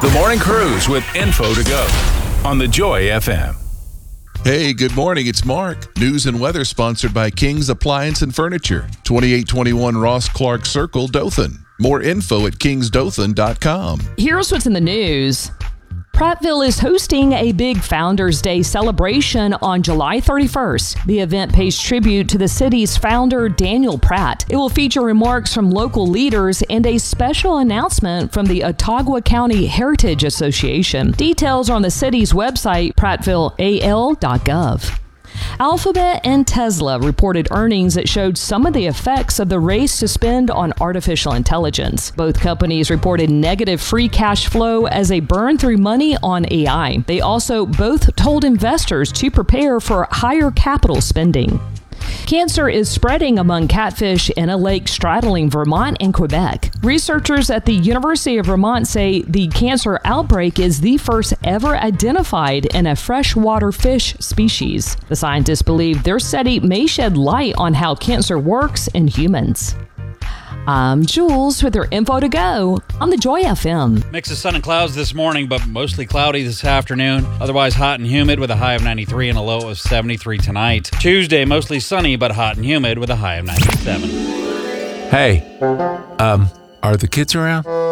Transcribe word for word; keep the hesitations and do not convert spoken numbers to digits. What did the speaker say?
The Morning Cruise with info to go on the Joy F M. Hey, good morning. It's Mark. News and weather sponsored by King's Appliance and Furniture, twenty-eight twenty-one Ross Clark Circle, Dothan. More info at kings dothan dot com. Here's what's in the news. Prattville is hosting a big Founders Day celebration on July thirty-first. The event pays tribute to the city's founder, Daniel Pratt. It will feature remarks from local leaders and a special announcement from the Ottawa County Heritage Association. Details are on the city's website, prattville a l dot gov. Alphabet and Tesla reported earnings that showed some of the effects of the race to spend on artificial intelligence. Both companies reported negative free cash flow as they burn through money on A I. They also both told investors to prepare for higher capital spending. Cancer is spreading among catfish in a lake straddling Vermont and Quebec. Researchers at the University of Vermont say the cancer outbreak is the first ever identified in a freshwater fish species. The scientists believe their study may shed light on how cancer works in humans. I'm Jules with your info to go on the Joy F M. Mix of sun and clouds this morning, but mostly cloudy this afternoon. Otherwise hot and humid with a high of ninety-three and a low of seventy-three tonight. Tuesday, mostly sunny, but hot and humid with a high of ninety-seven. Hey, um, are the kids around?